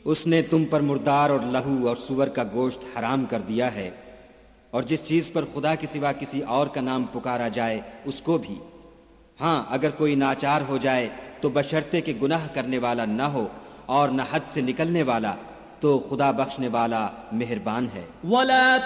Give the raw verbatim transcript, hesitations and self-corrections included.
उसने तुम पर मुर्दार और लहू और सुअर का गोश्त हराम कर दिया है, और जिस चीज पर खुदा के सिवा किसी और का नाम पुकारा जाए उसको भी। हाँ, अगर कोई नाचार हो जाए तो बशर्ते के गुनाह करने वाला न हो और न हद से निकलने वाला, तो खुदा बख्शने वाला मेहरबान है।